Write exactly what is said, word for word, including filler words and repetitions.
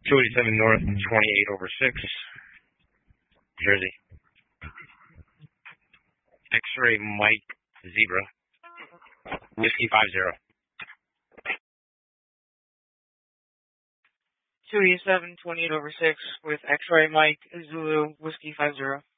two eighty-seven North, twenty-eight over six, Jersey. X-ray Mike Zebra, Whiskey five zero. two eighty-seven, twenty-eight over six with X-ray Mike Zulu, Whiskey five zero.